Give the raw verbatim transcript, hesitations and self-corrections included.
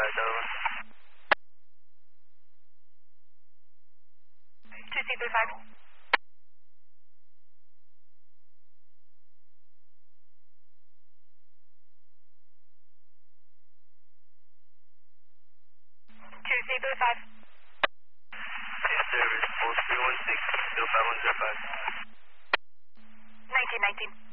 Delta. two C three five. two C three five. Service four three one six, zero five one zero five. nineteen nineteen.